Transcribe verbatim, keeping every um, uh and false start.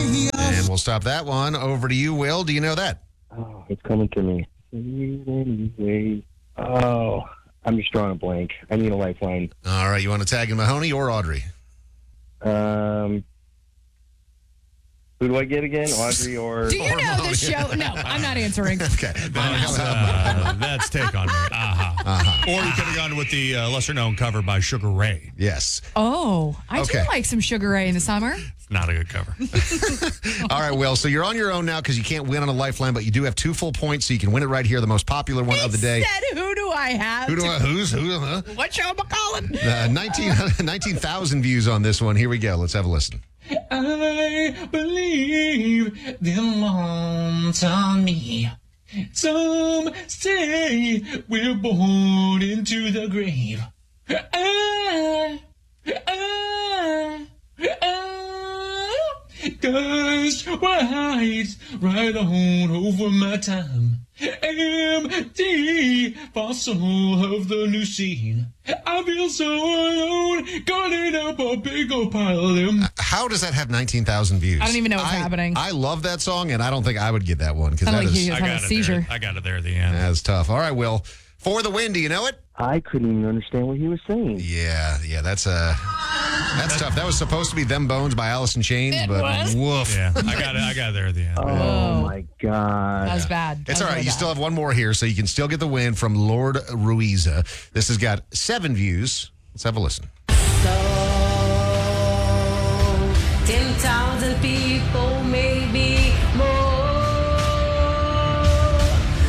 And we'll stop that one. Over to you, Will. Do you know that? Oh, it's coming to me. Anyway. Oh, I'm just drawing a blank. I need a lifeline. All right. You want to tag in Mahoney or Audrey? Um, who do I get again? Audrey or... Do you know the show? No, I'm not answering. Okay. That's, uh, that's Take On Me. Aha. Uh-huh. Or you could have gone with the uh, lesser-known cover by Sugar Ray. Yes. Oh, I Okay. do like some Sugar Ray in the summer. It's not a good cover. All right, Will. So you're on your own now because you can't win on a lifeline, but you do have two full points, so you can win it right here, the most popular one of the day. Said, who do I have? Who do to- I, who's, who, huh? What show am I calling? Uh, nineteen nineteen thousand views on this one. Here we go. Let's have a listen. I believe the alarms on me. Some say we're born into the grave. I, I, I, Ghost rides right on over my time. Empty fossil of the new scene. I feel so alone, calling up a big old pile of them. How does that have nineteen thousand views? I don't even know what's I, happening. I love that song, and I don't think I would get that one because Sounded that like is you just I had a got it seizure. there. I got it there at the end. that's tough. All right, Will. For the win, do you know it? I couldn't even understand what he was saying. Yeah, yeah, that's uh, that's tough. That was supposed to be "Them Bones" by Alice in Chains, It but was? woof. Yeah, I got it. I got it there at the end. Oh, Whoa. my God. That was bad. That It's was all right. really You bad. still have one more here, so you can still get the win from Lord Ruiza. This has got seven views. Let's have a listen. ten thousand people